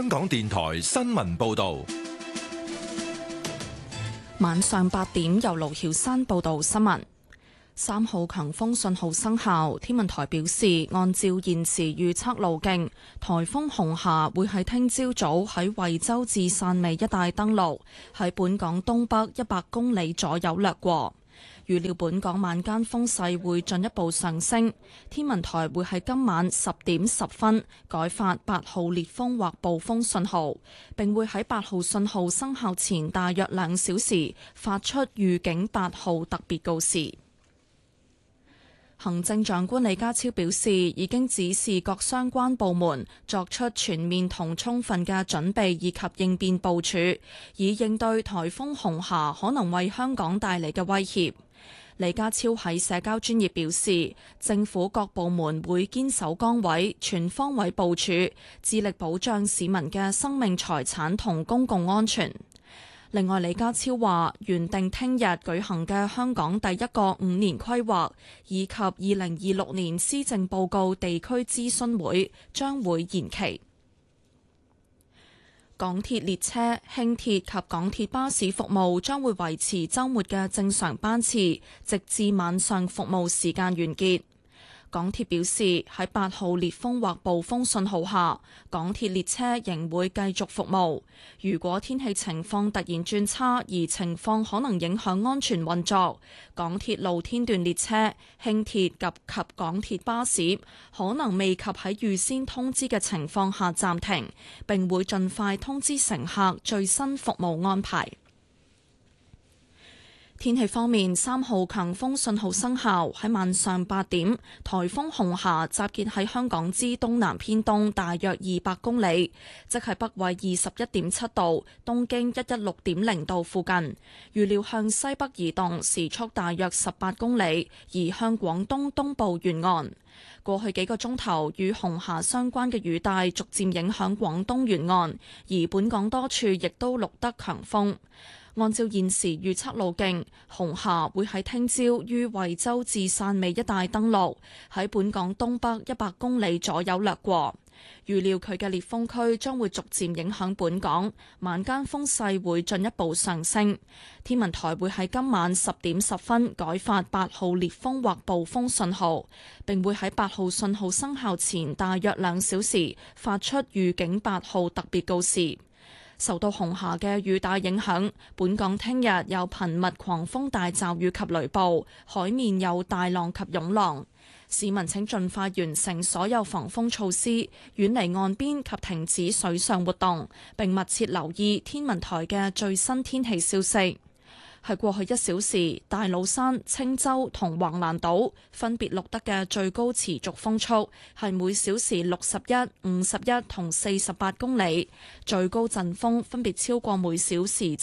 香港電台新聞報道。 晚上8點，由盧曉山報道新聞。3號強風信號生效，天文台表示，按照現時預測路徑，颱風紅霞會喺聽朝早喺惠州至汕尾一帶登陸，喺本港東北100公里左右掠過。預料本港晚間風勢會進一步上升，天文台會喺今晚10點10分改發8號烈風或暴風信號，並會喺8號信號生效前大約2小時發出預警8號特別告示。行政長官李家超表示，已經指示各相關部門作出全面同充分嘅準備以及應變部署，以應對颱風紅霞可能為香港帶嚟嘅威脅。李家超喺社交專頁表示，政府各部門會堅守崗位，全方位部署，致力保障市民嘅生命財產同公共安全。另外，李家超話，原定聽日舉行嘅香港第一個5年規劃以及2026年施政報告地區諮詢會將會延期。港鐵列車、輕鐵及港鐵巴士服務將會維持週末嘅正常班次，直至晚上服務時間完結。港鐵表示，喺8號烈風或暴風信號下，港鐵列車仍會繼續服務。如果天氣情況突然轉差，而情況可能影響安全運作，港鐵露天段列車、輕鐵及港鐵巴士可能未及喺預先通知嘅情況下暫停，並會盡快通知乘客最新服務安排。天氣方面，3號強風信號生效，喺晚上8點，颱風紅霞集結喺香港之東南偏東大約200公里，即係北緯21.7度、東經116.0度附近。預料向西北移動，時速大約18公里，移向廣東東部沿岸。過去幾個鐘頭，與紅霞相關嘅雨帶逐漸影響廣東沿岸，而本港多處亦都錄得強風。按照現時預測路徑，紅霞會喺聽朝於惠州至汕尾一帶登陸，喺本港東北100公里左右掠過。預料佢嘅烈風區將會逐漸影響本港，晚間風勢會進一步上升。天文台會喺今晚10點10分改發8號烈風或暴風信號，並會喺8號信號生效前大約2小時發出預警8號特別告示。受到紅霞嘅雨帶影響，本港聽日有頻密狂風大驟雨及雷暴，海面有大浪及湧浪。市民請盡快完成所有防風措施，遠離岸邊及停止水上活動，並密切留意天文台嘅最新天氣消息。喺過去1小時，大老山、青洲同橫瀾島分別錄得嘅最高持續風速係每小時61、51同48公里，最高陣風分別超過每小時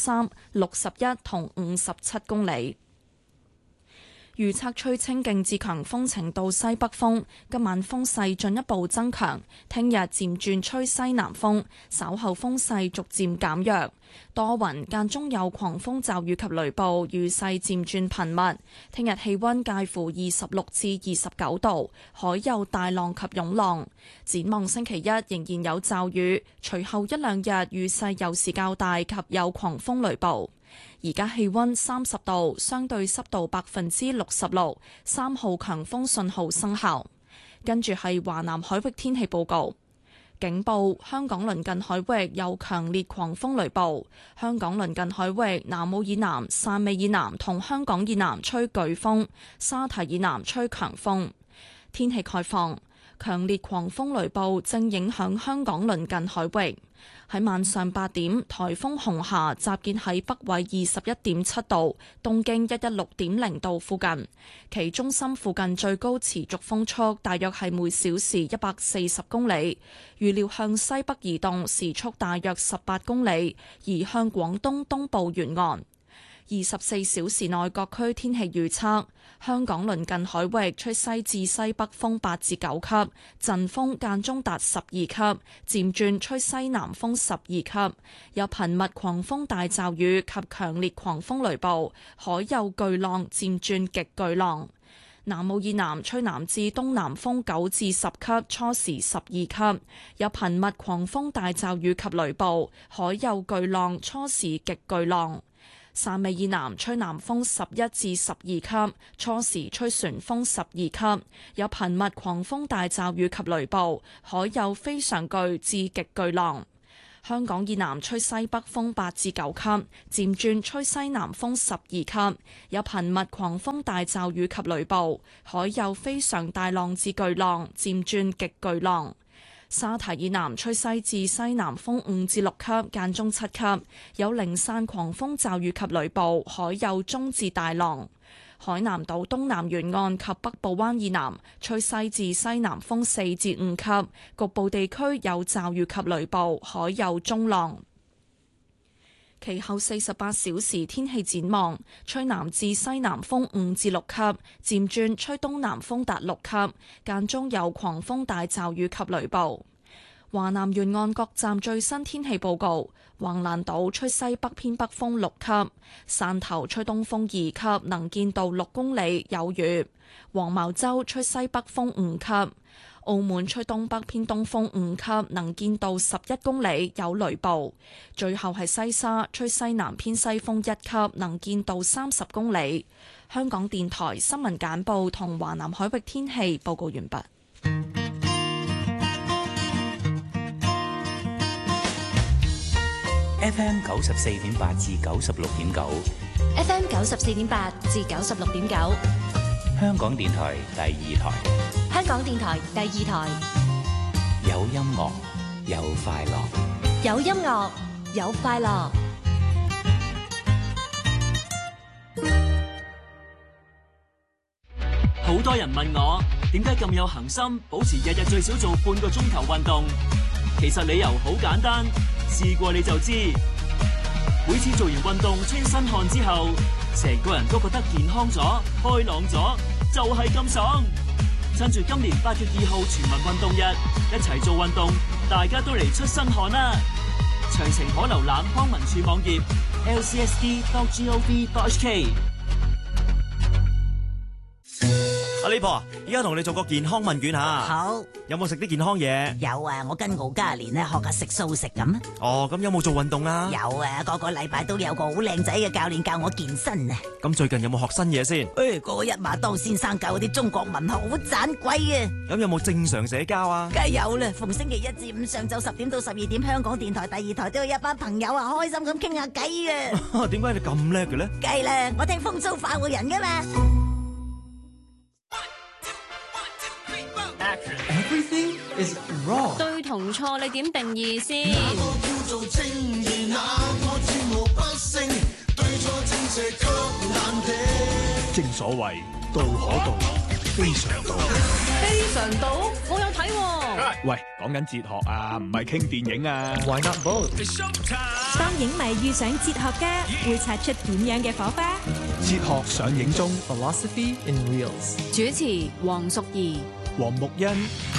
73、61同57公里。預測吹清勁至強風程度西北風，今晚風勢進一步增強，聽日漸轉吹西南風，稍後風勢逐漸減弱。多雲，間中有狂風驟雨及雷暴，雨勢漸轉頻密。聽日氣溫介乎26至29度，海有大浪及湧浪。展望星期一仍然有驟雨，隨後1-2日雨勢有時較大及有狂風雷暴。而家氣溫30度，相對濕度66%， 3號強風信號生效。跟住係華南海域天氣報告。警報：香港鄰近海域有強烈狂風雷暴。香港鄰近海域南澳以南、汕尾以南同香港以南吹颶風，沙堤以南吹強風。天氣概況：強烈狂風雷暴正影響香港鄰近海域。喺晚上8點，颱風紅霞集結喺北緯21.7度、東經116.0度附近，其中心附近最高持續風速大約係每小時140公里，預料向西北移動，時速大約18公里，移向廣東東部沿岸。24小時內各區天氣預測：香港鄰近海域吹西至西北風8至9級，陣風間中達12級，漸轉吹西南風12級，有頻密狂風大驟雨及強烈狂風雷暴，海有巨浪漸轉極巨浪。 南澳以南吹南至東南風9至10級，初時12級，有頻密狂風大驟雨及雷暴，海有巨浪，初時極巨浪。汕尾以南吹南風11至12級，初時吹旋風12級，有頻密狂風大驟雨及雷暴，海有非常巨至極巨浪。香港以南吹西北風8至9級，漸轉吹西南風12級，有頻密狂風大驟雨及雷暴，海有非常大浪至巨浪，漸轉極巨浪。沙堤以南吹西至西南風5至6級，間中7級，有零散狂風驟雨及雷暴，海有中至大浪。海南島東南沿岸及北部灣以南吹西至西南風4至5級，局部地區有驟雨及雷暴，海有中浪。其後48小時天氣展望：吹南至西南風5至6級，漸轉吹東南風達6級，間中有狂風大驟雨及雷暴。華南沿岸各站最新天氣報告：橫瀾島吹西北偏北風6級，汕頭吹東風2級，能見度6公里，有雨；黃茅洲吹西北風5級，澳門吹東北偏東風5級，能見度11公里，有雷暴。最後係西沙吹西南偏西風1級，能見度30公里。香港電台新聞簡報同華南海域天氣報告完畢。 FM 94.8至96.9 ，FM 94.8至96.9， 香港電台第2台， 香港電台第2台， 有音樂，有快樂， 有音樂，有快樂。 好多人問我點解咁有恆心，保持日日最少做半個鐘頭運動。其實理由好簡單，試過你就知。每次做完運動出身汗之後，成個人都覺得健康咗、開朗咗，就係咁爽。趁住今年8月2號全民運動日，一齊做運動，大家都嚟出身汗啦！詳情可瀏覽康文署網頁 lcsd.gov.hk。 阿李婆，而家同你做個健康問卷吓。 好， 有冇食啲健康嘢？ 有啊，我跟敖嘉蓮咧學下食素食咁。 哦，咁有冇做運動啊？ 有啊，個禮拜都有個好靚仔嘅教練教我健身啊。 咁最近有冇學新嘢先？ 個一馬當先生教嗰啲中國文學好盞鬼啊。 咁有冇正常社交啊？ 梗係有啦，逢星期1至5上晝10點到12點，香港電台第2台都有一班朋友啊，開心咁傾下偈啊。 點解你咁叻嘅咧？ 梗係啦，我聽風騷快活人噶嘛。 Everything is wrong。 對同錯你點定義先？ 正所謂道可道，非常道。 非常道，我有睇喎。 喂，講緊哲學啊，唔係傾電影啊。Why not both？ 當影迷遇上哲學家，會擦出點樣嘅火花？ 哲學上映中 ，Philosophy in Reels。 主持黃淑儀、 黃木欣。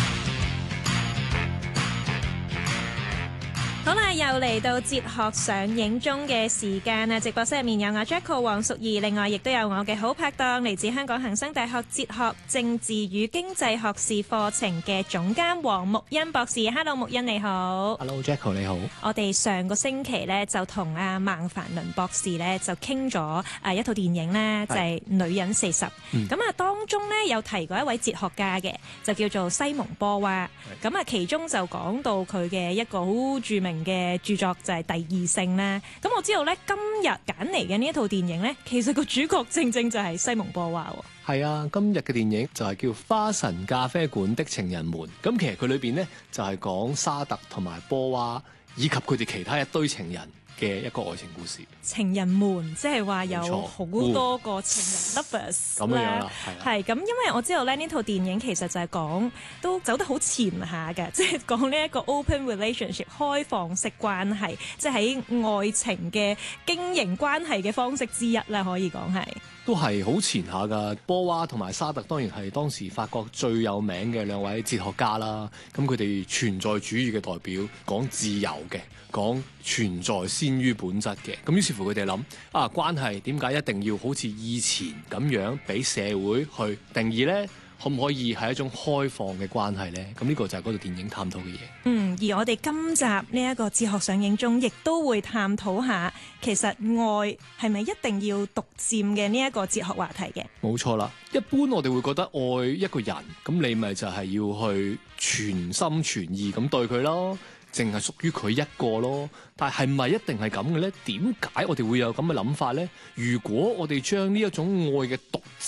好啦，又嚟到哲學上映中嘅時間啦！直播室入面有我 Jacko 黃淑儀，另外亦都有我嘅好拍檔，嚟自香港恒生大學哲學、政治與經濟學士課程嘅總監黃木欣博士。Hello， 木欣你好。 Hello Jacko 你好。 我哋上個星期咧就同阿孟凡倫博士咧就傾咗一套電影咧，就係《女人40》。咁啊，當中咧有提過一位哲學家嘅，就叫做西蒙波娃。咁啊，其中就講到佢嘅一個好著名嘅著作就係《第二性》啦。咁我知道咧，今日揀嚟嘅呢一套電影咧，其實個主角正正就係西蒙波娃。 係啊，今日嘅電影就係叫《花神咖啡館的情人們》。咁其實佢裏邊咧就係講沙特同埋波娃以及佢哋其他一堆情人嘅一個愛情故事。 情人們即係話有好多個情人 lovers 咁樣啦， 係咁，因為我知道咧呢套電影其實就係講都走得好前下嘅，即係講呢一個 open relationship 開放式關係，即係喺愛情嘅經營關係嘅方式之一啦，可以講係。 都係好前下㗎。波娃同埋沙特當然係當時法國最有名嘅兩位哲學家啦。咁佢哋存在主義嘅代表，講自由嘅，講存在思先於本質嘅。咁於是乎佢哋諗關係點解一定要好似以前咁樣俾社會去定義呢？可唔可以係一種開放嘅關係呢？咁呢個就係嗰套電影探討嘅嘢。 而我哋今集呢一個哲學上映中，亦都會探討下，其實愛係咪一定要獨佔嘅呢一個哲學話題嘅？ 冇錯啦，一般我哋會覺得愛一個人，咁你咪就係要去全心全意咁對佢咯，淨係屬於佢一個咯。但係咪一定係咁嘅呢？點解我哋會有咁嘅諗法呢？如果我哋將呢一種愛嘅獨